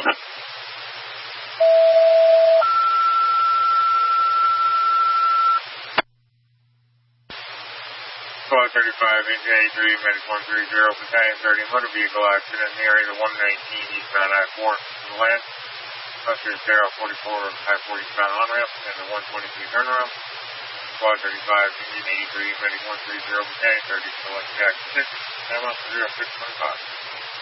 Squad 35, Engine 83, Medic 130, Battalion 30, motor vehicle accident in the area of 119 eastbound I-4 to the left. Buster Zero 44, I-40 eastbound on-ramp, and the 123 turnaround. Squad 35, Engine 83, Medic 130, Battalion 30, select Jack 6, Emma 0625.